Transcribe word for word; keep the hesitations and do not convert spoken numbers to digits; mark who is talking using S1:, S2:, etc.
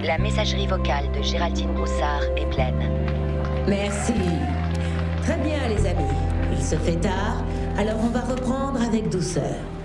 S1: La messagerie vocale de Géraldine Broussard est pleine.
S2: Merci. Très bien, les amis. Il se fait tard, alors on va reprendre avec douceur.